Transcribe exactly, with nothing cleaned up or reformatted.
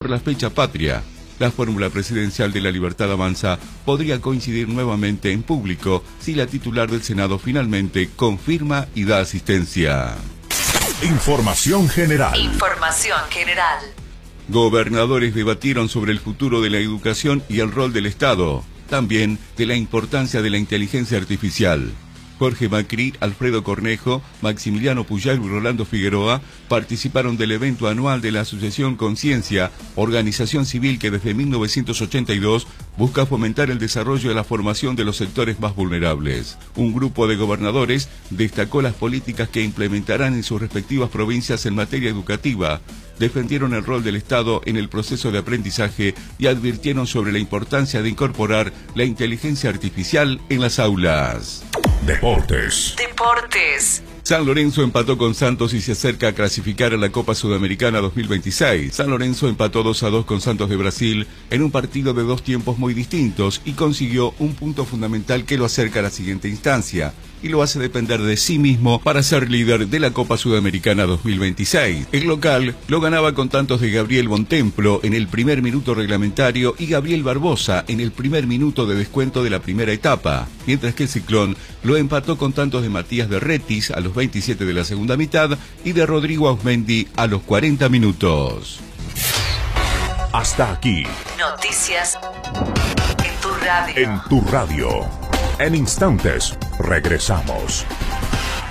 por la fecha patria. La fórmula presidencial de La Libertad Avanza podría coincidir nuevamente en público si la titular del Senado finalmente confirma y da asistencia. Información general. Información general. Gobernadores debatieron sobre el futuro de la educación y el rol del Estado, también de la importancia de la inteligencia artificial. Jorge Macri, Alfredo Cornejo, Maximiliano Puyaro y Rolando Figueroa participaron del evento anual de la Asociación Conciencia, organización civil que desde mil novecientos ochenta y dos busca fomentar el desarrollo de la formación de los sectores más vulnerables. Un grupo de gobernadores destacó las políticas que implementarán en sus respectivas provincias en materia educativa, defendieron el rol del Estado en el proceso de aprendizaje y advirtieron sobre la importancia de incorporar la inteligencia artificial en las aulas. Deportes. Deportes. San Lorenzo empató con Santos y se acerca a clasificar a la Copa Sudamericana dos mil veintiséis. San Lorenzo empató dos a dos con Santos de Brasil en un partido de dos tiempos muy distintos y consiguió un punto fundamental que lo acerca a la siguiente instancia y lo hace depender de sí mismo para ser líder de la Copa Sudamericana dos mil veintiséis. El local lo ganaba con tantos de Gabriel Bontemplo en el primer minuto reglamentario y Gabriel Barbosa en el primer minuto de descuento de la primera etapa, mientras que el Ciclón lo empató con tantos de Matías de Retis a los veintisiete de la segunda mitad y de Rodrigo Ausmendi a los cuarenta minutos. Hasta aquí. Noticias en tu radio. En tu radio. En instantes, regresamos.